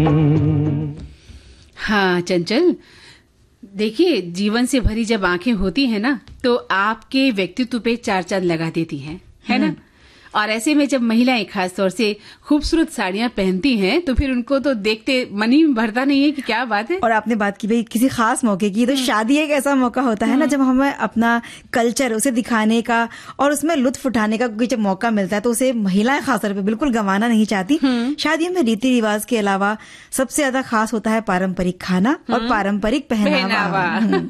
हाँ चंचल, देखिए जीवन से भरी जब आंखें होती हैं ना तो आपके व्यक्तित्व पे चार चांद लगा देती हैं, है ना। और ऐसे में जब महिलाएं खास तौर से खूबसूरत साड़ियां पहनती हैं तो फिर उनको तो देखते मन ही भरता नहीं है कि क्या बात है। और आपने बात की भाई किसी खास मौके की, तो शादी एक ऐसा मौका होता है ना जब हमें अपना कल्चर उसे दिखाने का और उसमें लुत्फ उठाने का जब मौका मिलता है तो उसे महिलाएं खासतौर पे बिल्कुल गंवाना नहीं चाहती। शादियों में रीति रिवाज के अलावा सबसे ज्यादा खास होता है पारंपरिक खाना और पारंपरिक पहनावा।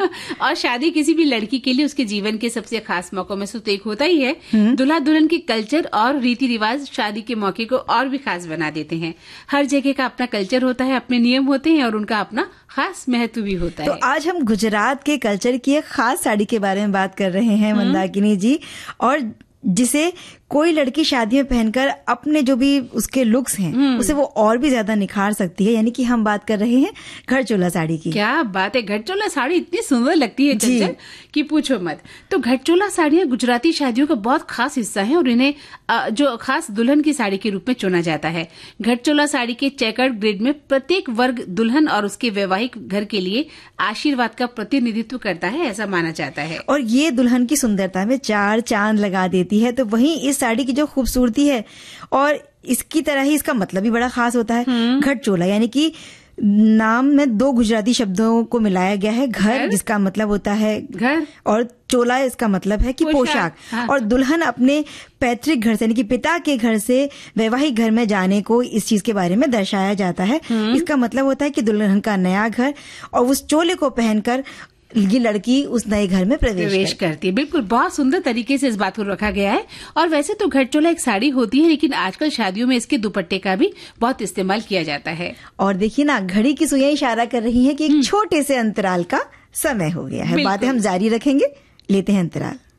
और शादी किसी भी लड़की के लिए उसके जीवन के सबसे खास मौकों में से तो एक होता ही है। दूल्हा दुल्हन के कल्चर और रीति रिवाज शादी के मौके को और भी खास बना देते हैं। हर जगह का अपना कल्चर होता है, अपने नियम होते हैं और उनका अपना खास महत्व भी होता है। तो आज हम गुजरात के कल्चर की एक खास साड़ी के बारे में बात कर रहे हैं मंदाकिनी जी, और जिसे कोई लड़की शादी में पहनकर अपने जो भी उसके लुक्स हैं उसे वो और भी ज्यादा निखार सकती है। यानी कि हम बात कर रहे हैं घरचोला साड़ी की। क्या बात है, घरचोला साड़ी इतनी सुंदर लगती है चंचल कि पूछो मत। तो घरचोला साड़ियां गुजराती शादियों का बहुत खास हिस्सा है और इन्हें जो खास दुल्हन की साड़ी के रूप में चुना जाता है। घरचोला साड़ी के चेकर्ड ग्रिड में प्रत्येक वर्ग दुल्हन और उसके वैवाहिक घर के लिए आशीर्वाद का प्रतिनिधित्व करता है, ऐसा माना जाता है। और ये दुल्हन की सुंदरता में चार चांद लगा देती है। तो वहीं इस साड़ी की जो खूबसूरती है और इसकी तरह ही इसका मतलब भी बड़ा खास होता है। घरचोला यानी कि नाम में दो गुजराती शब्दों को मिलाया गया है। घर जिसका मतलब होता है घर और चोला इसका मतलब है कि पोशाक। हाँ। और दुल्हन अपने पैतृक घर से यानी कि पिता के घर से वैवाहिक घर में जाने को इस चीज के बारे में दर्शाया जाता है। इसका मतलब होता है कि दुल्हन का नया घर और उस चोले को पहनकर ये लड़की उस नए घर में प्रवेश करती है। बिल्कुल, बहुत सुंदर तरीके से इस बात को रखा गया है। और वैसे तो घरचोला एक साड़ी होती है, लेकिन आजकल शादियों में इसके दुपट्टे का भी बहुत इस्तेमाल किया जाता है। और देखिए ना, घड़ी की सुइयां इशारा कर रही है कि एक छोटे से अंतराल का समय हो गया है। बातें हम जारी रखेंगे, लेते हैं अंतराल।